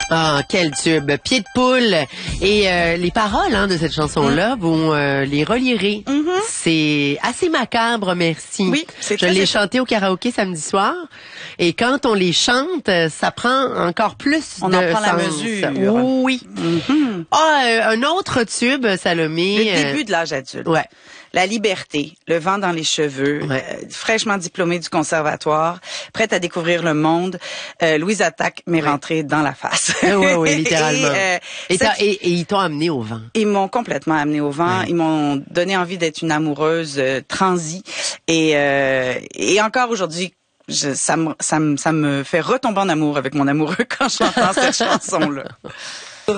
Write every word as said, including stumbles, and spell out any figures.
Ah, quel tube! Pied de poule. Et euh, les paroles hein, de cette chanson-là, mm. vous euh, les relirez. Mm-hmm. C'est assez macabre, merci. Oui, c'est Je l'ai chanté au karaoké samedi soir. Et quand on les chante, ça prend encore plus on de On en prend sens. la mesure. Oui. Mm-hmm. Ah, euh, un autre tube, Salomé. Le début de l'âge adulte. Ouais. La liberté, le vent dans les cheveux, ouais. euh, fraîchement diplômée du conservatoire, prête à découvrir le monde, euh, Louise Attaque m'est ouais. rentrée dans la face. Oui, oui, littéralement. et, euh, et, cette... et, et ils t'ont amené au vent. Ils m'ont complètement amené au vent. Ouais. Ils m'ont donné envie d'être une amoureuse euh, transie. Et, euh, et encore aujourd'hui, je, ça, me, ça, me, ça me fait retomber en amour avec mon amoureux quand j'entends cette chanson-là.